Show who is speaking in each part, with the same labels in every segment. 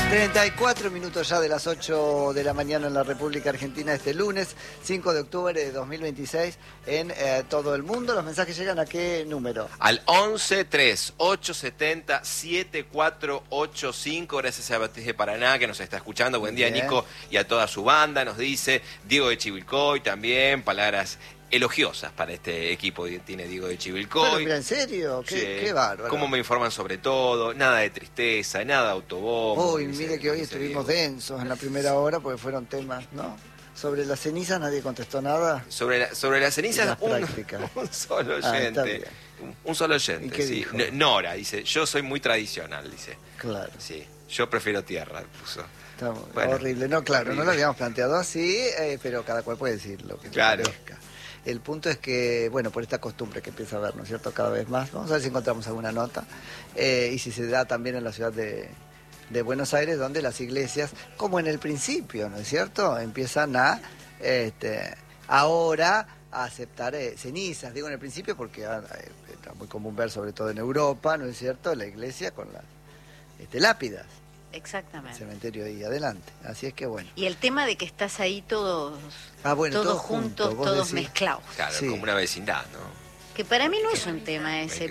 Speaker 1: 34 minutos ya de las 8 de la mañana en la República Argentina este lunes, 5 de octubre de 2026 en todo el mundo. ¿Los mensajes llegan a qué número?
Speaker 2: Al 11-3870-7485. Gracias a Batiste de Paraná que nos está escuchando. Buen día, Nico, y a toda su banda. Nos dice Diego de Chivilcoy también. Palabras elogiosas para este equipo que tiene Diego de Chivilcoy.
Speaker 1: Pero mira, ¿en serio? Qué bárbaro.
Speaker 2: Cómo me informan sobre todo, nada de tristeza, nada de autobombo.
Speaker 1: Uy, mire que hoy estuvimos densos en la primera hora porque fueron temas, ¿no? Sobre las cenizas nadie contestó nada.
Speaker 2: Sobre las cenizas, un solo oyente. Un solo oyente.
Speaker 1: ¿Y qué dijo?
Speaker 2: Nora dice, yo soy muy tradicional, dice.
Speaker 1: Claro.
Speaker 2: Sí, yo prefiero tierra, puso.
Speaker 1: Está horrible. No, claro, horrible. No lo habíamos planteado así, pero cada cual puede decir lo que le parezca. El punto es que, bueno, por esta costumbre que empieza a haber, ¿no es cierto?, cada vez más. Vamos a ver si encontramos alguna nota. Y si se da también en la ciudad de Buenos Aires, donde las iglesias, como en el principio, ¿no es cierto?, empiezan a, ahora, a aceptar cenizas. Digo en el principio porque era muy común ver, sobre todo en Europa, ¿no es cierto?, la iglesia con las lápidas.
Speaker 3: Exactamente.
Speaker 1: El cementerio ahí adelante. Así es que bueno.
Speaker 3: Y el tema de que estás ahí todos, todos juntos, todos mezclados.
Speaker 2: Claro, como una vecindad, ¿no?
Speaker 3: Que para mí no es un tema ese,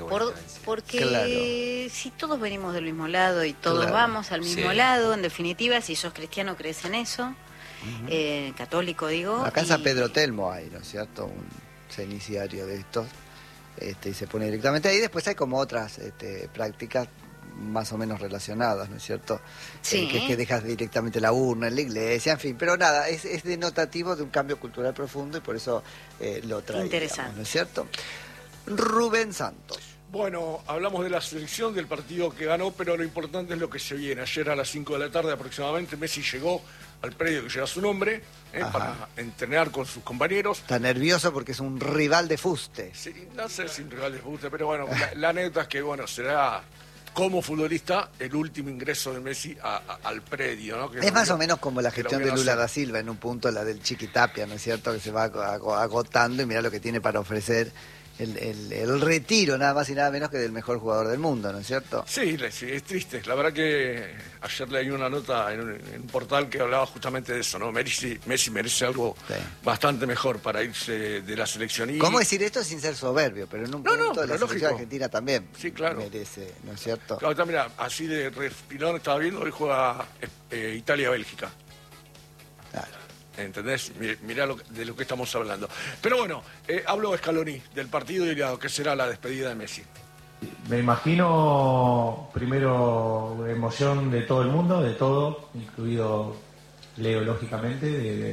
Speaker 3: porque si todos venimos del mismo lado y todos vamos al mismo lado, en definitiva, si sos cristiano crees en eso, católico digo.
Speaker 1: Acá en San Pedro Telmo hay, ¿no es cierto?, un ceniciario de estos, y se pone directamente ahí. Después hay como otras prácticas más o menos relacionadas, ¿no es cierto?
Speaker 3: Sí.
Speaker 1: Que es que dejas directamente la urna en la iglesia, en fin, pero nada, es denotativo de un cambio cultural profundo y por eso lo traemos.
Speaker 3: Interesante.
Speaker 1: ¿No es cierto? Rubén Santos.
Speaker 4: Bueno, hablamos de la selección, del partido que ganó, pero lo importante es lo que se viene. Ayer a las 5 de la tarde aproximadamente, Messi llegó al predio que lleva su nombre, para entrenar con sus compañeros.
Speaker 1: Está nervioso porque es un rival de fuste.
Speaker 4: Sí, no sé si un rival de fuste, pero bueno, la anécdota es que, bueno, será como futbolista el último ingreso de Messi al predio, ¿no? Es
Speaker 1: más o menos como la gestión de Lula da Silva en un punto, la del Chiquitapia, ¿no es cierto?, que se va agotando y mira lo que tiene para ofrecer el retiro, nada más y nada menos que del mejor jugador del mundo, ¿no es cierto?
Speaker 4: Sí, es triste. La verdad que ayer leí una nota en un portal que hablaba justamente de eso, ¿no? Messi merece algo bastante mejor para irse de la selección.
Speaker 1: ¿Cómo decir esto sin ser soberbio? Pero en un punto de la selección argentina también merece, ¿no es cierto?
Speaker 4: Claro, mira, así de respirón estaba viendo, hoy juega Italia-Bélgica.
Speaker 1: Claro.
Speaker 4: ¿Entendés? Mirá de lo que estamos hablando. Pero bueno, hablo Scaloni del partido y de lo que será la despedida de Messi.
Speaker 5: Me imagino, primero, emoción de todo el mundo, de todo, incluido Leo, lógicamente,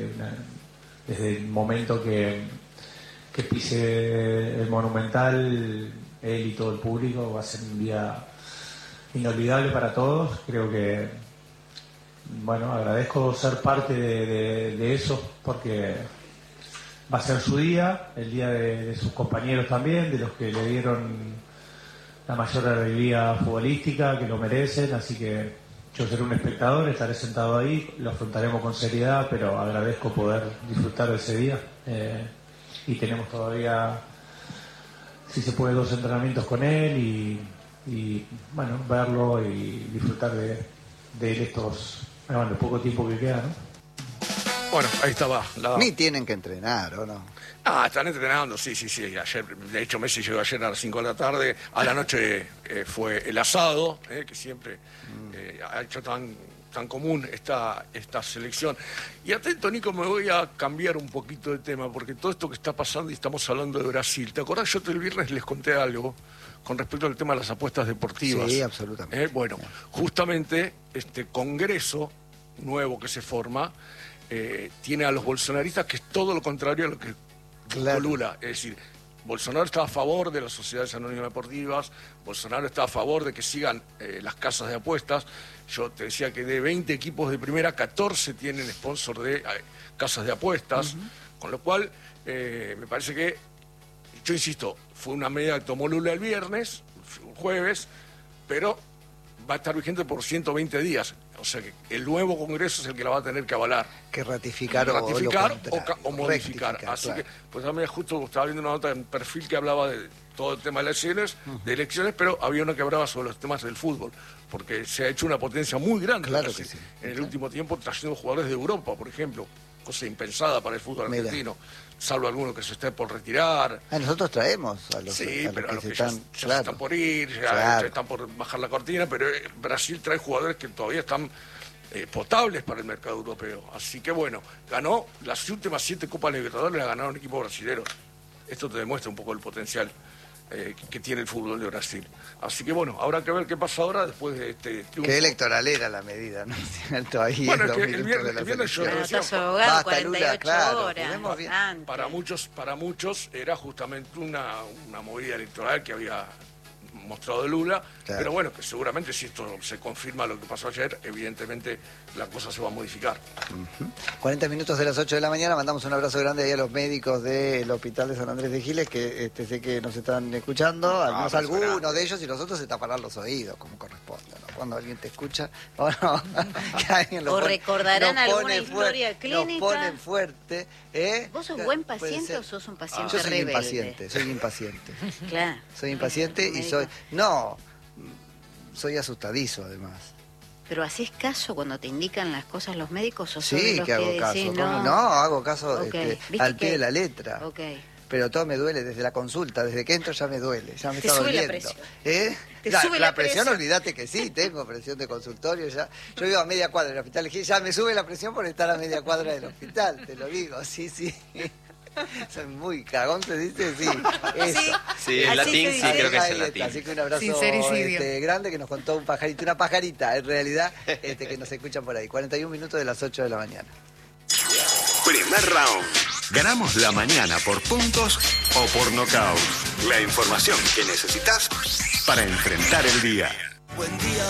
Speaker 5: desde el momento que pise el Monumental, él y todo el público, va a ser un día inolvidable para todos. Creo que, bueno, agradezco ser parte de eso, porque va a ser su día, el día de sus compañeros también, de los que le dieron la mayor alegría futbolística, que lo merecen, así que yo seré un espectador, estaré sentado ahí, lo afrontaremos con seriedad, pero agradezco poder disfrutar de ese día. Y tenemos todavía, si se puede, 2 entrenamientos con él y bueno, verlo y disfrutar de él el poco tiempo que queda, ¿no?
Speaker 4: Bueno, ahí estaba.
Speaker 1: Ni tienen que entrenar, ¿o no?
Speaker 4: Están entrenando, sí. Ayer, de hecho, Messi llegó ayer a las 5 de la tarde. A la noche fue el asado, que siempre ha hecho tan común esta selección. Y atento, Nico, me voy a cambiar un poquito de tema, porque todo esto que está pasando, y estamos hablando de Brasil. ¿Te acordás? Yo el viernes les conté algo con respecto al tema de las apuestas deportivas.
Speaker 1: Sí, absolutamente.
Speaker 4: Bueno, justamente este congreso nuevo que se forma tiene a los bolsonaristas, que es todo lo contrario a lo que buscó Lula. Es decir, Bolsonaro está a favor de las sociedades anónimas deportivas, Bolsonaro está a favor de que sigan las casas de apuestas. Yo te decía que de 20 equipos de primera, 14 tienen sponsor de casas de apuestas, con lo cual me parece que, yo insisto, fue una medida que tomó Lula el viernes, un jueves, pero va a estar vigente por 120 días. O sea que el nuevo Congreso es el que la va a tener que avalar.
Speaker 1: Que ratificar
Speaker 4: o modificar. Así que, pues también justo estaba viendo una nota en Perfil que hablaba de todo el tema de elecciones, pero había una que hablaba sobre los temas del fútbol, porque se ha hecho una potencia muy grande en el último tiempo, trayendo jugadores de Europa, por ejemplo, cosa impensada para el fútbol argentino, salvo alguno que se esté por retirar.
Speaker 1: Nosotros traemos a los,
Speaker 4: pero a los que ya están por ir, ya están por bajar la cortina, pero Brasil trae jugadores que todavía están potables para el mercado europeo. Así que bueno, ganó las últimas 7 Copas Libertadores, la ganaron un equipo brasilero. Esto te demuestra un poco el potencial que tiene el fútbol de Brasil. Así que bueno, habrá que ver qué pasa ahora después de este triunfo.
Speaker 1: Qué electoralera la medida, ¿no? Ahí
Speaker 4: bueno, es que el viernes yo decía,
Speaker 3: basta, 48 horas.
Speaker 4: Para muchos era justamente una movida electoral que había mostrado Lula, pero bueno, que seguramente si esto se confirma lo que pasó ayer, evidentemente la cosa se va a modificar.
Speaker 1: 40 minutos de las 8 de la mañana, mandamos un abrazo grande ahí a los médicos del Hospital de San Andrés de Giles, que sé que nos están escuchando, algunos de ellos, y los otros se taparán los oídos, como corresponde, ¿no? Cuando alguien te escucha, que alguien
Speaker 3: o recordarán alguna historia clínica.
Speaker 1: Nos ponen fuerte.
Speaker 3: ¿Vos sos buen paciente o sos un paciente rebelde?
Speaker 1: Soy impaciente.
Speaker 3: Claro.
Speaker 1: Soy impaciente y soy... No, soy asustadizo además.
Speaker 3: ¿Pero haces caso cuando te indican las cosas los médicos o
Speaker 1: sí,
Speaker 3: los
Speaker 1: que hago caso.
Speaker 3: Decís,
Speaker 1: no, hago caso al pie de la letra.
Speaker 3: Okay.
Speaker 1: Pero todo me duele desde la consulta, desde que entro ya me duele, ya me está doliendo.
Speaker 3: ¿Te sube
Speaker 1: la presión? Olvídate que sí, tengo presión de consultorio ya. Yo vivo a media cuadra del hospital, ya me sube la presión por estar a media cuadra del hospital, te lo digo, sí. Soy muy cagón, ¿se dice? Sí.
Speaker 2: Sí, en latín sí, creo que es el latín.
Speaker 1: Así que un abrazo grande que nos contó un pajarito, una pajarita en realidad, que nos escuchan por ahí. 41 minutos de las 8 de la mañana.
Speaker 6: Primer round. Ganamos la mañana por puntos o por nocaut. La información que necesitas para enfrentar el día.
Speaker 7: Buen día.